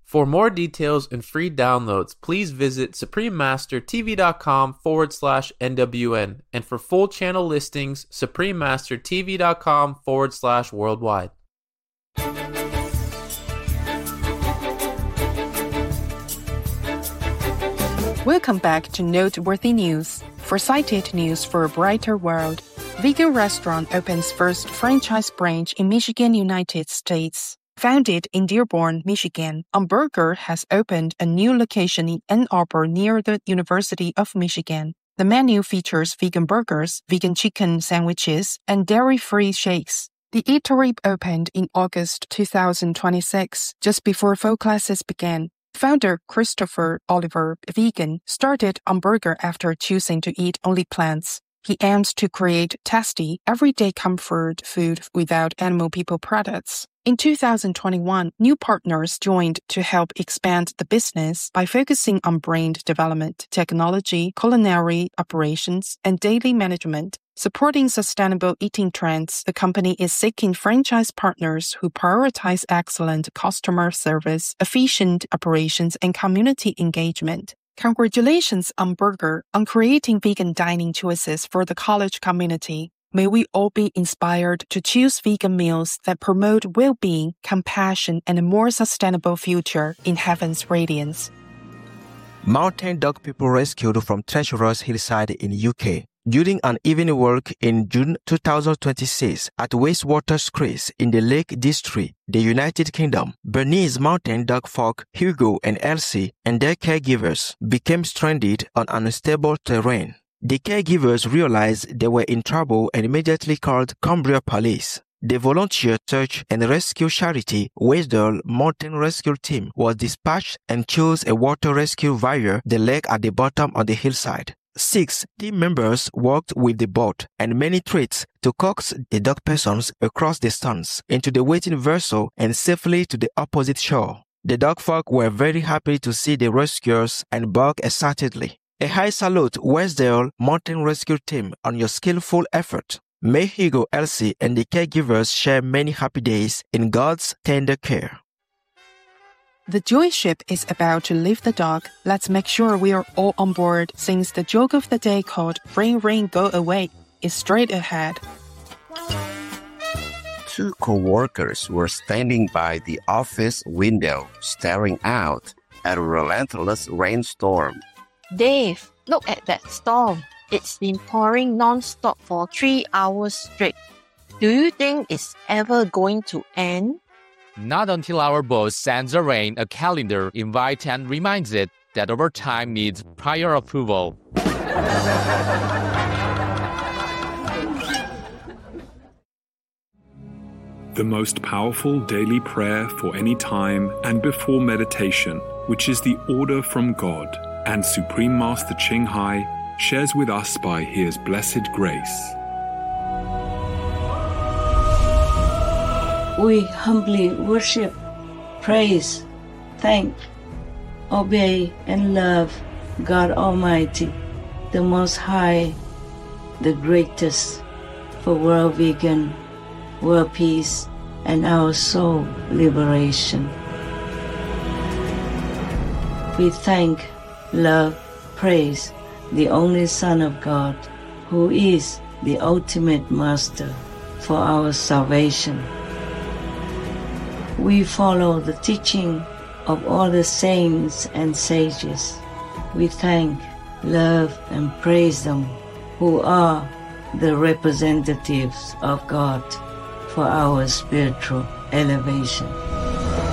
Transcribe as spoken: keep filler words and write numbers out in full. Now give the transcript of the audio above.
For more details and free downloads, please visit suprememastertv.com forward slash NWN. And for full channel listings, suprememastertv.com forward slash worldwide. Welcome back to Noteworthy News. Foresighted news for a brighter world. Vegan restaurant opens first franchise branch in Michigan, United States. Founded in Dearborn, Michigan, Umburger has opened a new location in Ann Arbor near the University of Michigan. The menu features vegan burgers, vegan chicken sandwiches, and dairy-free shakes. The eatery opened in August twenty twenty-six, just before fall classes began. Founder Christopher Oliver, a vegan, started Umburger after choosing to eat only plants. He aims to create tasty, everyday comfort food without animal people products. In two thousand twenty-one, new partners joined to help expand the business by focusing on brand development, technology, culinary operations, and daily management. Supporting sustainable eating trends, the company is seeking franchise partners who prioritize excellent customer service, efficient operations, and community engagement. Congratulations, Umburger, on creating vegan dining choices for the college community. May we all be inspired to choose vegan meals that promote well-being, compassion, and a more sustainable future in heaven's radiance. Mountain dog people rescued from treacherous hillside in U K. During an evening walk in June twenty twenty-six at Wastewater Creek in the Lake District, the United Kingdom, Bernese mountain dog folk Hugo and Elsie and their caregivers became stranded on unstable terrain. The caregivers realized they were in trouble and immediately called Cumbria Police. The volunteer search and rescue charity Westdale Mountain Rescue Team was dispatched and chose a water rescue via the lake at the bottom of the hillside. Six team members worked with the boat and many treats to coax the dog persons across the stones into the waiting vessel and safely to the opposite shore. The dog folk were very happy to see the rescuers and barked excitedly. A high salute, Westdale Mountain Rescue Team, on your skillful effort. May Hugo, Elsie, and the caregivers share many happy days in God's tender care. The Joy Ship is about to leave the dock. Let's make sure we are all on board since the joke of the day called Rain Rain Go Away is straight ahead. Two co-workers were standing by the office window staring out at a relentless rainstorm. Dave, look at that storm. It's been pouring non-stop for three hours straight. Do you think it's ever going to end? Not until our boss sends the rain a calendar invite and reminds it that overtime needs prior approval. The most powerful daily prayer for any time and before meditation, which is the order from God, and Supreme Master Ching Hai shares with us by His blessed grace. We humbly worship, praise, thank, obey, and love God Almighty, the Most High, the greatest, for world vegan, world peace, and our soul liberation. We thank, love, praise the only Son of God, who is the ultimate Master for our salvation. We follow the teaching of all the saints and sages. We thank, love, and praise them, who are the representatives of God for our spiritual elevation.